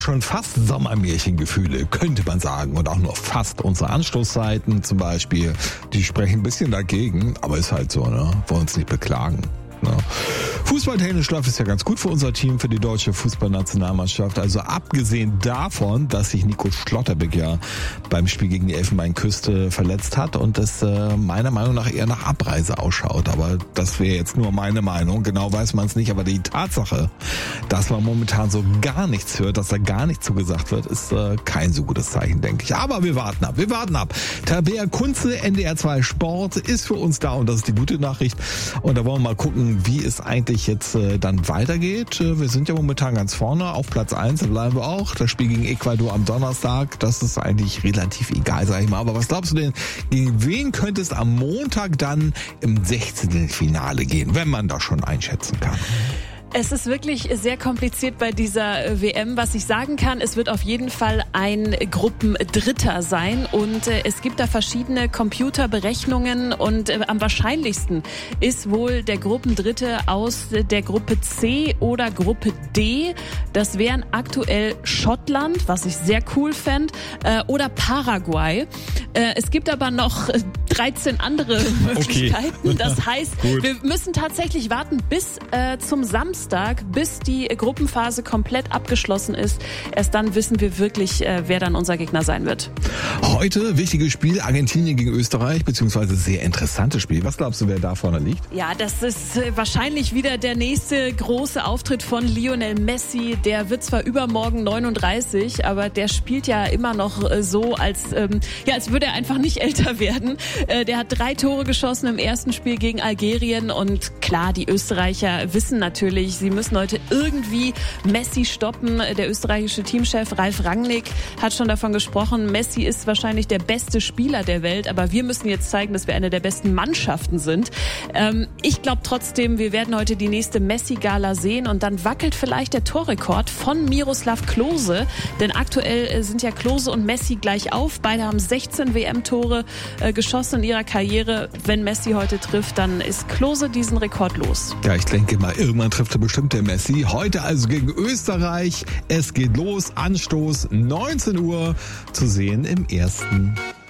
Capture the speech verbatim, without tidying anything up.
Schon fast Sommermärchengefühle, könnte man sagen. Und auch nur fast. Unsere Anstoßzeiten zum Beispiel, die sprechen ein bisschen dagegen. Aber ist halt so, ne? Wollen uns nicht beklagen. Ne? Fußballtechnisch läuft es ja ganz gut für unser Team, für die deutsche Fußballnationalmannschaft. Also abgesehen davon, dass sich Nico Schlotterbeck ja beim Spiel gegen die Elfenbeinküste verletzt hat und es äh, meiner Meinung nach eher nach Abreise ausschaut. Aber das wäre jetzt nur meine Meinung. Genau weiß man es nicht. Aber die Tatsache, dass man momentan so gar nichts hört, dass da gar nichts zugesagt wird, ist äh, kein so gutes Zeichen, denke ich. Aber wir warten ab. Wir warten ab. Tabea Kunze, N D R zwei Sport, ist für uns da und das ist die gute Nachricht. Und da wollen wir mal gucken, wie es eigentlich jetzt äh, dann weitergeht. Wir sind ja momentan ganz vorne auf Platz eins, da bleiben wir auch. Das Spiel gegen Ecuador am Donnerstag, das ist eigentlich relativ egal, sag ich mal. Aber was glaubst du denn, gegen wen könnte es am Montag dann im sechzehnten Finale gehen, wenn man das schon einschätzen kann? Es ist wirklich sehr kompliziert bei dieser W M. Was ich sagen kann, es wird auf jeden Fall ein Gruppendritter sein und äh, es gibt da verschiedene Computerberechnungen und äh, am wahrscheinlichsten ist wohl der Gruppendritte aus der Gruppe C oder Gruppe D. Das wären aktuell Schottland, was ich sehr cool fände, äh, oder Paraguay. Äh, es gibt aber noch dreizehn andere Möglichkeiten. Okay. Das heißt, wir müssen tatsächlich warten bis äh, zum Samstag. Bis die Gruppenphase komplett abgeschlossen ist. Erst dann wissen wir wirklich, wer dann unser Gegner sein wird. Heute wichtiges Spiel, Argentinien gegen Österreich, beziehungsweise sehr interessantes Spiel. Was glaubst du, wer da vorne liegt? Ja, das ist wahrscheinlich wieder der nächste große Auftritt von Lionel Messi. Der wird zwar übermorgen neununddreißig, aber der spielt ja immer noch so, als, ähm, ja, als würde er einfach nicht älter werden. Äh, der hat drei Tore geschossen im ersten Spiel gegen Algerien und klar, die Österreicher wissen natürlich, sie müssen heute irgendwie Messi stoppen. Der österreichische Teamchef Ralf Rangnick hat schon davon gesprochen, Messi ist wahrscheinlich der beste Spieler der Welt, aber wir müssen jetzt zeigen, dass wir eine der besten Mannschaften sind. Ähm, ich glaube trotzdem, wir werden heute die nächste Messi-Gala sehen und dann wackelt vielleicht der Torrekord von Miroslav Klose, denn aktuell sind ja Klose und Messi gleich auf. Beide haben sechzehn W M-Tore äh, geschossen in ihrer Karriere. Wenn Messi heute trifft, dann ist Klose diesen Rekord los. Ja, ich denke mal, irgendwann trifft er bestimmt der Messi. Heute also gegen Österreich. Es geht los. Anstoß neunzehn Uhr zu sehen im ersten.